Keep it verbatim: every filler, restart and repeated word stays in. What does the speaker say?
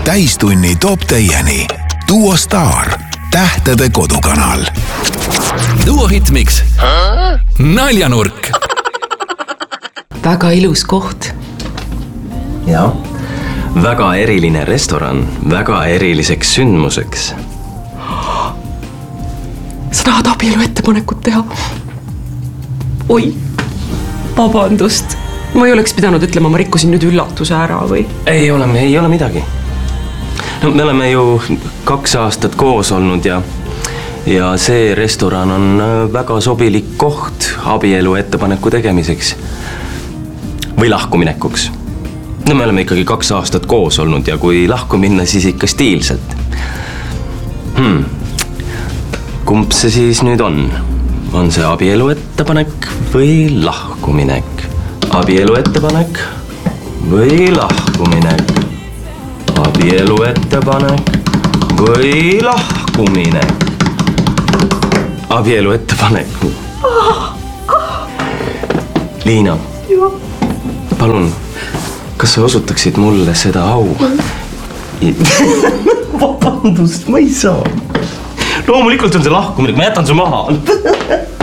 täistunni toob teieni Duo Star, tähtede kodukanal. Duo Hitmix. Naljanurk. Väga ilus koht. Ja, väga eriline restoran, väga eriliseks sündmuseks. Sa tahad abielu ettepanekut teha? Oi, vabandust. Ma ei oleks pidanud ütlema, ma rikkusin nüüd üllatuse ära või? Ei ole, ei ole midagi. No, me oleme ju kaks aastat koos olnud ja, ja see restoran on väga sobilik koht abielu ettepaneku tegemiseks. Või lahkuminekuks. No me oleme ikkagi kaks aastat koos olnud ja kui lahku minna, siis ikka stiilselt. Hmm. Kumb see siis nüüd on? On see abielu ettepanek või lahkuminek? Abielu ettepanek või lahkuminek? Abielu ettepanek või lahkuminek? Abielu ettepanek. Liina, palun, kas sa osutaksid mulle seda au? Vabandust, ma ei saa. Loomulikult on see lahkuminek, ma jätan su maha.